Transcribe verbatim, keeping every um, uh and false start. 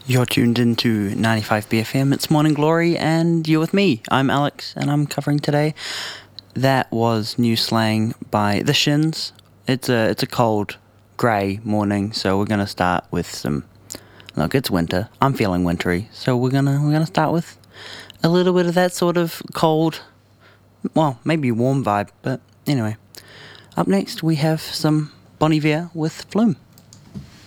You're tuned into ninety-five B F M, it's Morning Glory, and you're with me. I'm Alex, and I'm covering today. That was new slang by The Shins. It's a it's a cold, grey morning, so we're gonna start with some. Look, it's winter. I'm feeling wintry, so we're gonna we're gonna start with a little bit of that sort of cold, well, maybe warm vibe. But anyway, up next we have some Bon Iver with Flume.